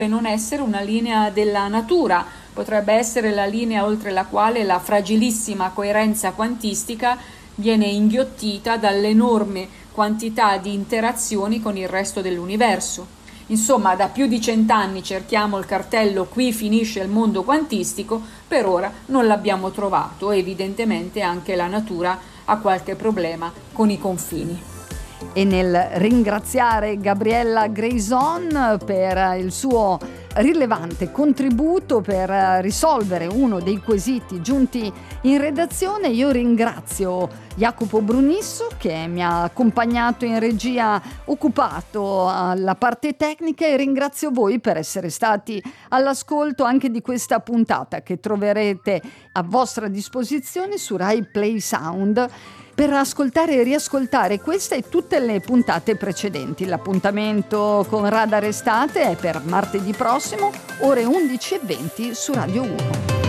non essere una linea della natura, potrebbe essere la linea oltre la quale la fragilissima coerenza quantistica viene inghiottita dall'enorme quantità di interazioni con il resto dell'universo. Insomma, da più di 100 anni cerchiamo il cartello "qui finisce il mondo quantistico", per ora non l'abbiamo trovato e evidentemente anche la natura ha qualche problema con i confini. E nel ringraziare Gabriella Grayson per il suo rilevante contributo per risolvere uno dei quesiti giunti in redazione, io ringrazio Jacopo Brunisso che mi ha accompagnato in regia, occupato alla parte tecnica, e ringrazio voi per essere stati all'ascolto anche di questa puntata che troverete a vostra disposizione su Rai Play Sound per ascoltare e riascoltare questa e tutte le puntate precedenti. L'appuntamento con Radar Estate è per martedì prossimo, ore 11:20 su Radio 1.